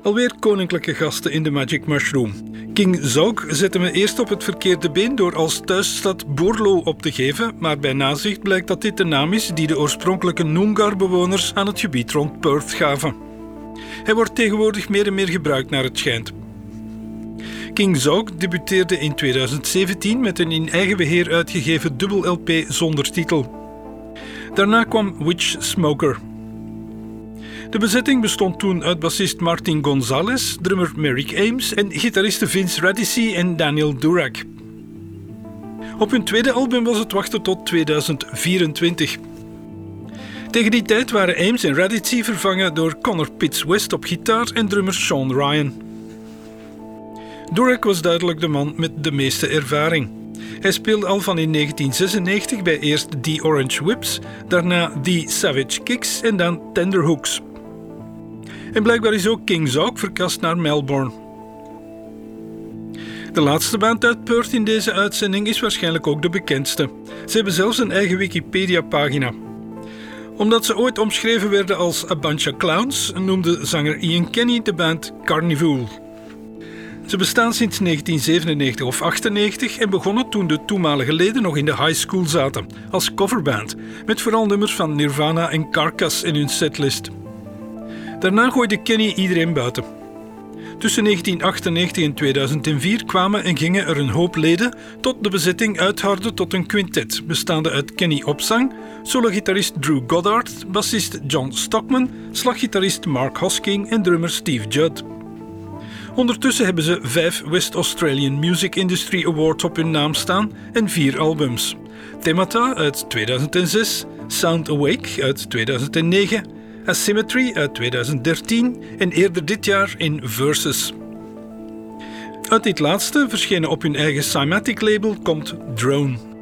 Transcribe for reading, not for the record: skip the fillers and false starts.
Alweer koninklijke gasten in de Magic Mushroom. King Zog zette me eerst op het verkeerde been door als thuisstad Borlo op te geven, maar bij nazicht blijkt dat dit de naam is die de oorspronkelijke Noongar-bewoners aan het gebied rond Perth gaven. Hij wordt tegenwoordig meer en meer gebruikt naar het schijnt. King Zog debuteerde in 2017 met een in eigen beheer uitgegeven dubbel LP zonder titel. Daarna kwam Witch Smoker. De bezetting bestond toen uit bassist Martin Gonzalez, drummer Merrick Ames en gitaristen Vince Radici en Daniel Durak. Op hun tweede album was het wachten tot 2024. Tegen die tijd waren Ames en Radici vervangen door Connor Pitts West op gitaar en drummer Sean Ryan. Durak was duidelijk de man met de meeste ervaring. Hij speelde al van in 1996 bij eerst The Orange Whips, daarna The Savage Kicks en dan Tenderhooks. En blijkbaar is ook King Zog verkast naar Melbourne. De laatste band uit Perth in deze uitzending is waarschijnlijk ook de bekendste. Ze hebben zelfs een eigen Wikipedia-pagina. Omdat ze ooit omschreven werden als A Bunch of Clowns, noemde zanger Ian Kenny de band Carnivool. Ze bestaan sinds 1997 of 98 en begonnen toen de toenmalige leden nog in de high school zaten, als coverband, met vooral nummers van Nirvana en Carcass in hun setlist. Daarna gooide Kenny iedereen buiten. Tussen 1998 en 2004 kwamen en gingen er een hoop leden tot de bezetting uitharde tot een quintet, bestaande uit Kenny op zang, solo-gitarist Drew Goddard, bassist John Stockman, slaggitarist Mark Hosking en drummer Steve Judd. Ondertussen hebben ze 5 West Australian Music Industry Awards op hun naam staan en 4 albums. Themata uit 2006, Sound Awake uit 2009, Asymmetry uit 2013 en eerder dit jaar in Versus. Uit dit laatste, verschenen op hun eigen Cymatic label, komt Drone.